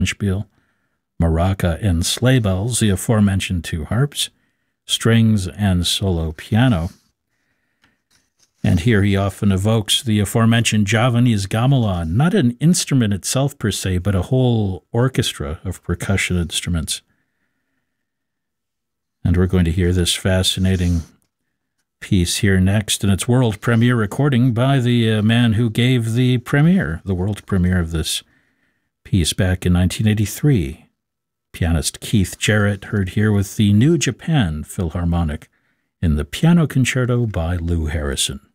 Spiel, maraca and sleigh bells, the aforementioned two harps, strings, and solo piano. And here he often evokes the aforementioned Javanese gamelan, not an instrument itself per se, but a whole orchestra of percussion instruments. And we're going to hear this fascinating piece here next, and its world premiere recording by the man who gave the world premiere of this piece back in 1983. Pianist Keith Jarrett, heard here with the New Japan Philharmonic in the Piano Concerto by Lou Harrison.